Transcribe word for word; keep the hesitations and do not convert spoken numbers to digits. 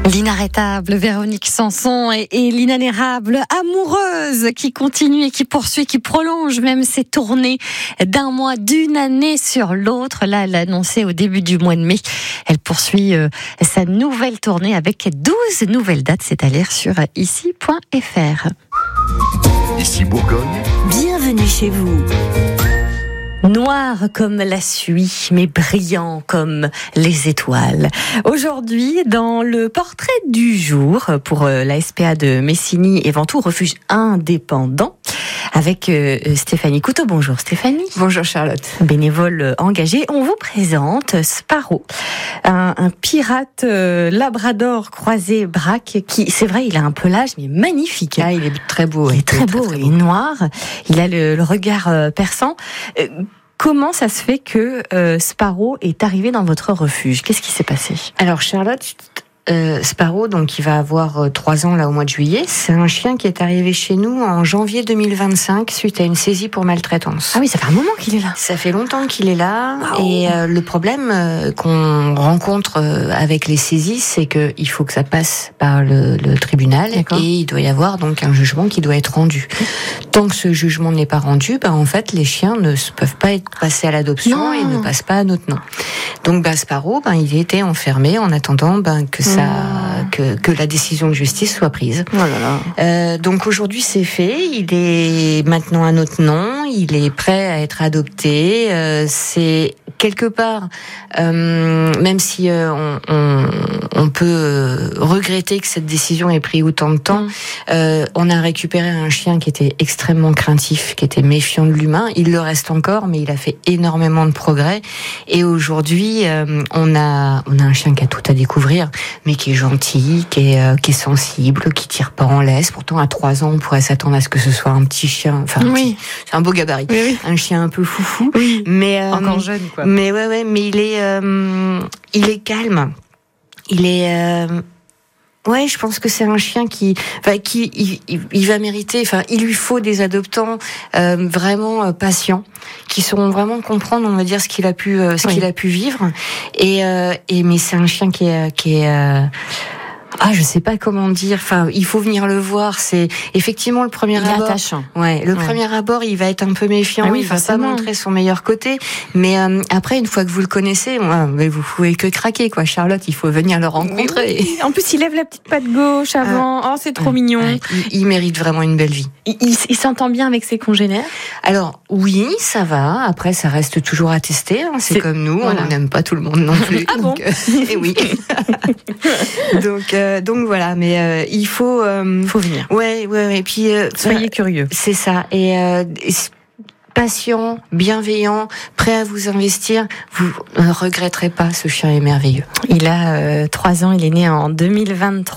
L'inarrêtable Véronique Sanson et, et l'inanérable amoureuse qui continue et qui poursuit, qui prolonge même ses tournées d'un mois, d'une année sur l'autre. Là, elle l'a annoncé au début du mois de mai. Elle poursuit euh, sa nouvelle tournée avec douze nouvelles dates. C'est à lire sur ici point f r. Ici Bourgogne. Bienvenue chez vous. Noir comme la suie, mais brillant comme les étoiles. Aujourd'hui, dans le portrait du jour, pour la S P A de Messigny et Ventoux, refuge indépendant, avec Stéphanie Couteau. Bonjour Stéphanie. Bonjour Charlotte. Bénévole engagée, on vous présente Sparrow, un, un pirate euh, labrador croisé braque, qui, c'est vrai, il a un pelage, mais magnifique. Ah, il est très beau. Il est très, très beau, très, très beau. Il est noir, il a le, le regard euh, perçant. Euh, Comment ça se fait que euh, Sparrow est arrivé dans votre refuge? Qu'est-ce qui s'est passé? Alors Charlotte, euh, Sparrow, donc il va avoir trois ans là au mois de juillet. C'est un chien qui est arrivé chez nous en janvier deux mille vingt-cinq suite à une saisie pour maltraitance. Ah oui, ça fait un moment qu'il est là. Ça fait longtemps qu'il est là. Wow. Et euh, le problème euh, qu'on rencontre euh, avec les saisies, c'est que il faut que ça passe par le, le tribunal. D'accord. Et il doit y avoir donc un jugement qui doit être rendu. Tant que ce jugement n'est pas rendu, ben en fait les chiens ne peuvent pas être passés à l'adoption non. et ne passent pas à notre nom. Donc ben, Sparrow, ben il était enfermé en attendant ben que ça, mmh. que que la décision de justice soit prise. Oh là là. Euh, donc aujourd'hui c'est fait. Il est maintenant à notre nom. Il est prêt à être adopté. Euh, c'est quelque part, euh, même si euh, on, on, on peut regretter que cette décision ait pris autant de temps, mmh. euh, on a récupéré un chien qui était extrêmement craintif, qui était méfiant de l'humain. Il le reste encore, mais il a fait énormément de progrès. Et aujourd'hui, euh, on a on a un chien qui a tout à découvrir, mais qui est gentil, qui est euh, qui est sensible, qui tire pas en laisse. Pourtant, à trois ans, on pourrait s'attendre à ce que ce soit un petit chien. Enfin, oui. petit, c'est un beau gabarit, oui, oui. un chien un peu foufou, oui. mais euh, encore jeune, quoi. Mais ouais, ouais, mais il est euh, il est calme. Il est euh, Ouais, je pense que c'est un chien qui, enfin, qui, il, il va mériter. Enfin, il lui faut des adoptants euh, vraiment euh, patients, qui sauront vraiment comprendre, on va dire, ce qu'il a pu, euh, ce oui. qu'il a pu vivre. Et, euh, et mais c'est un chien qui est, qui est. Euh, Ah, je sais pas comment dire. Enfin, il faut venir le voir. C'est effectivement le premier il est abord. Attachant. Ouais, le ouais. premier abord, il va être un peu méfiant. Ah oui, il va pas montrer son meilleur côté. Mais euh, après, une fois que vous le connaissez, ouais, mais vous pouvez que craquer, quoi. Charlotte, il faut venir le rencontrer. Oui. En plus, il lève la petite patte gauche avant. Ah. Oh, c'est trop ah. mignon. Ah. Il, il mérite vraiment une belle vie. Il, il, il s'entend bien avec ses congénères? Alors oui, ça va. Après, ça reste toujours à tester. Hein. C'est, c'est comme nous, voilà. On n'aime pas tout le monde non plus. Ah donc, bon euh, Et oui. donc, euh, donc voilà. Mais euh, il faut, euh, faut venir. Ouais, ouais, ouais. Et puis euh, soyez euh, curieux. C'est ça. Et, euh, et patient, bienveillant, prêt à vous investir. Vous ne regretterez pas. Ce chien est merveilleux. Il a euh, trois ans. Il est né en deux mille vingt-trois.